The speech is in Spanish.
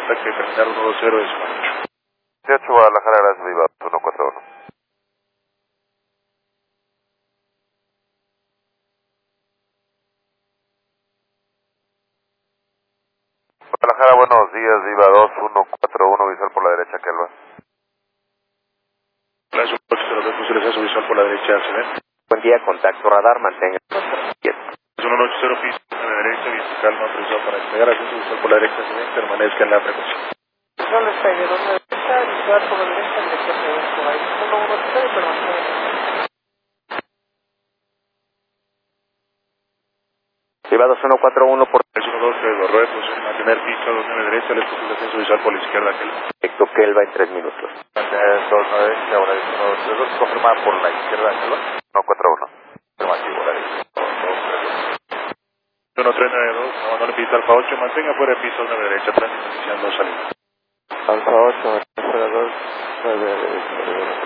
contacte terminal 120 de Samacho. 18 Guadalajara, gracias, Viva 141. Guadalajara, buenos días, Viva 2141, visual por la derecha, Kelva. La 802, posible visual por la derecha, ¿se ve? Buen día, contacto radar, mantenga. 180 piso a la derecha, vertical no autorizado para despegar, ascenso visual por la derecha, se ve, permanezca en la frecuencia. Visual despegue, 2 a la derecha, visual por la derecha, dirección de 1 ahí, 110 y permanece. Viva 2141 por 312, Gorroe, pues mantener piso, 2 a la derecha, el posible ascenso visual por la izquierda, Kelva. Perfecto, Kelva en 3 minutos. Mantener 2 a la derecha, ahora 122, confirmada por la izquierda, Kelva. 141. Afirmativo, la derecha. 1392, abandone pista Alfa 8, mantenga fuera de piso 9 derecha, tránsito iniciando salida. Alfa 8, 2, 9 derecha.